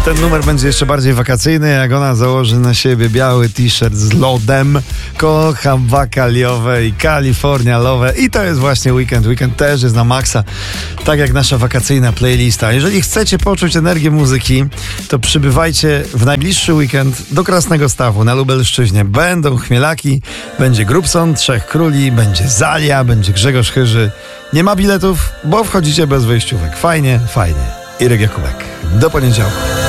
Ten numer będzie jeszcze bardziej wakacyjny, jak ona założy na siebie biały t-shirt z lodem. Kocham wakaliowe i kalifornialowe. I to jest właśnie weekend. Weekend też jest na maksa, tak jak nasza wakacyjna playlista. Jeżeli chcecie poczuć energię muzyki, to przybywajcie w najbliższy weekend do Krasnego-Stawu na Lubelszczyźnie. Będą chmielaki, będzie Grubson, Trzech Króli, będzie Zalia, będzie Grzegorz Chyży. Nie ma biletów, bo wchodzicie bez wejściówek. Fajnie, fajnie. Irek Jakubek. Do poniedziałku.